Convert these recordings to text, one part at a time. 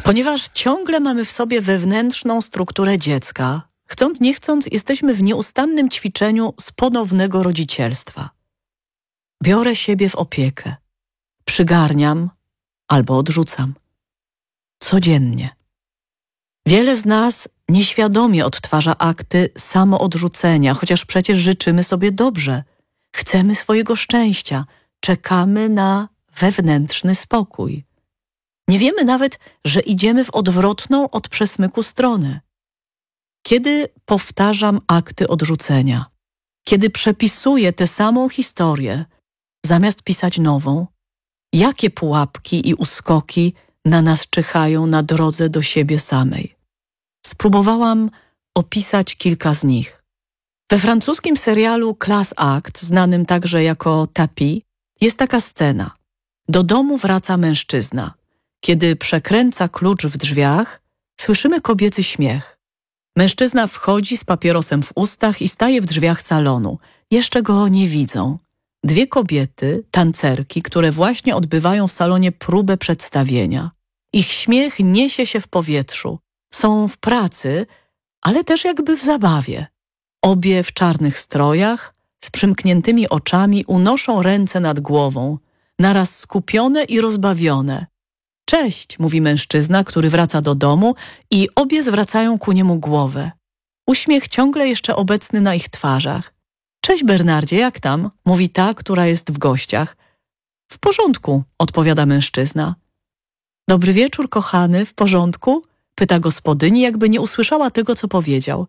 Ponieważ ciągle mamy w sobie wewnętrzną strukturę dziecka, chcąc nie chcąc, jesteśmy w nieustannym ćwiczeniu z ponownego rodzicielstwa. Biorę siebie w opiekę, przygarniam albo odrzucam. Codziennie. Wiele z nas nieświadomie odtwarza akty samoodrzucenia, chociaż przecież życzymy sobie dobrze. Chcemy swojego szczęścia, czekamy na wewnętrzny spokój. Nie wiemy nawet, że idziemy w odwrotną od przesmyku stronę. Kiedy powtarzam akty odrzucenia, kiedy przepisuję tę samą historię, zamiast pisać nową, jakie pułapki i uskoki na nas czyhają na drodze do siebie samej? Spróbowałam opisać kilka z nich. We francuskim serialu Class Act, znanym także jako Tapis, jest taka scena. Do domu wraca mężczyzna. Kiedy przekręca klucz w drzwiach, słyszymy kobiecy śmiech. Mężczyzna wchodzi z papierosem w ustach i staje w drzwiach salonu. Jeszcze go nie widzą. Dwie kobiety, tancerki, które właśnie odbywają w salonie próbę przedstawienia. Ich śmiech niesie się w powietrzu. Są w pracy, ale też jakby w zabawie. Obie w czarnych strojach, z przymkniętymi oczami unoszą ręce nad głową, naraz skupione i rozbawione. Cześć, mówi mężczyzna, który wraca do domu i obie zwracają ku niemu głowę. Uśmiech ciągle jeszcze obecny na ich twarzach. Cześć Bernardzie, jak tam? Mówi ta, która jest w gościach. W porządku, odpowiada mężczyzna. Dobry wieczór, kochany, w porządku? Pyta gospodyni, jakby nie usłyszała tego, co powiedział.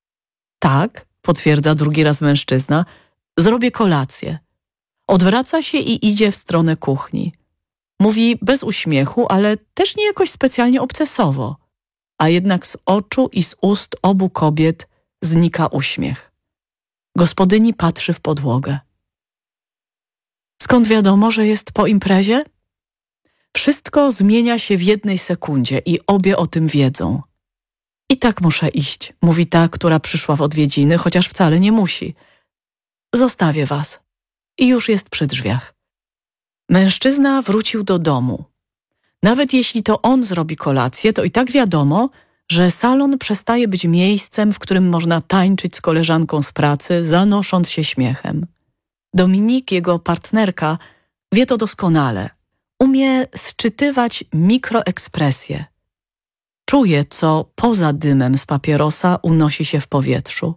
Tak, potwierdza drugi raz mężczyzna, zrobię kolację. Odwraca się i idzie w stronę kuchni. Mówi bez uśmiechu, ale też nie jakoś specjalnie obcesowo. A jednak z oczu i z ust obu kobiet znika uśmiech. Gospodyni patrzy w podłogę. Skąd wiadomo, że jest po imprezie? Wszystko zmienia się w jednej sekundzie i obie o tym wiedzą. I tak muszę iść, mówi ta, która przyszła w odwiedziny, chociaż wcale nie musi. Zostawię was. I już jest przy drzwiach. Mężczyzna wrócił do domu. Nawet jeśli to on zrobi kolację, to i tak wiadomo, że salon przestaje być miejscem, w którym można tańczyć z koleżanką z pracy, zanosząc się śmiechem. Dominik, jego partnerka, wie to doskonale. Umie sczytywać mikroekspresje. Czuje, co poza dymem z papierosa unosi się w powietrzu.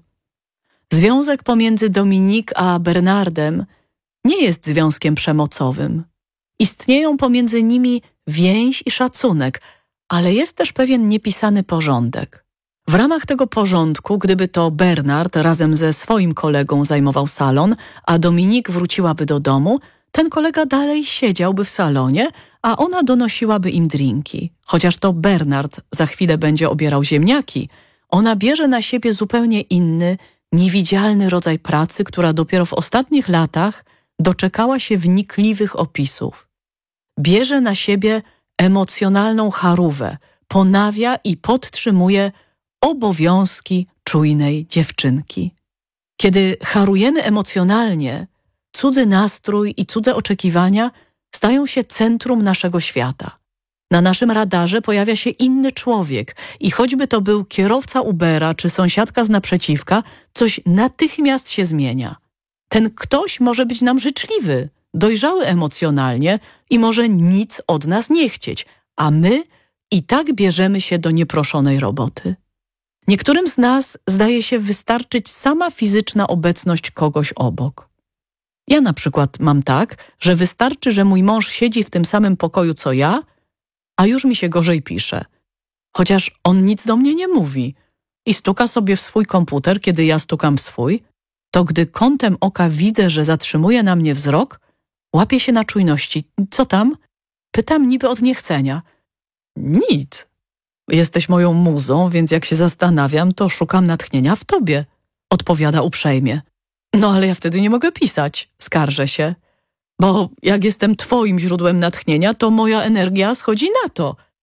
Związek pomiędzy Dominik a Bernardem nie jest związkiem przemocowym. Istnieją pomiędzy nimi więź i szacunek, ale jest też pewien niepisany porządek. W ramach tego porządku, gdyby to Bernard razem ze swoim kolegą zajmował salon, a Dominik wróciłaby do domu, ten kolega dalej siedziałby w salonie, a ona donosiłaby im drinki. Chociaż to Bernard za chwilę będzie obierał ziemniaki, ona bierze na siebie zupełnie inny, niewidzialny rodzaj pracy, która dopiero w ostatnich latach doczekała się wnikliwych opisów. Bierze na siebie emocjonalną charówę, ponawia i podtrzymuje obowiązki czujnej dziewczynki. Kiedy charujemy emocjonalnie, cudzy nastrój i cudze oczekiwania stają się centrum naszego świata. Na naszym radarze pojawia się inny człowiek i choćby to był kierowca Ubera czy sąsiadka z naprzeciwka, coś natychmiast się zmienia. Ten ktoś może być nam życzliwy, dojrzały emocjonalnie i może nic od nas nie chcieć, a my i tak bierzemy się do nieproszonej roboty. Niektórym z nas zdaje się wystarczyć sama fizyczna obecność kogoś obok. Ja na przykład mam tak, że wystarczy, że mój mąż siedzi w tym samym pokoju co ja, a już mi się gorzej pisze. Chociaż on nic do mnie nie mówi i stuka sobie w swój komputer, kiedy ja stukam w swój, to gdy kątem oka widzę, że zatrzymuje na mnie wzrok, łapię się na czujności. Co tam? Pytam niby od niechcenia. Nic. Jesteś moją muzą, więc jak się zastanawiam, to szukam natchnienia w tobie. Odpowiada uprzejmie. No ale ja wtedy nie mogę pisać, skarżę się. Bo jak jestem twoim źródłem natchnienia, to moja energia schodzi na to.